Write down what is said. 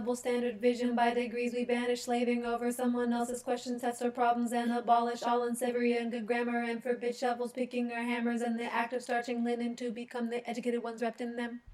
double standard vision. By degrees we banish slaving over someone else's questions, test our problems, and abolish all unsavory and good grammar, and forbid shovels, picking our hammers, and the act of starching linen to become the educated ones wrapped in them.